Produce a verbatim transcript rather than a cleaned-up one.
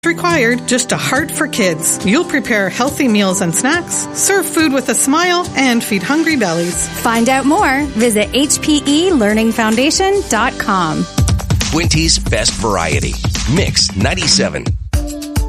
required, just a heart for kids. You'll prepare healthy meals and snacks, serve food with a smile, and feed hungry bellies. Find out more. Visit H P E learning foundation dot com. Quinty's Best Variety. Mix ninety-seven.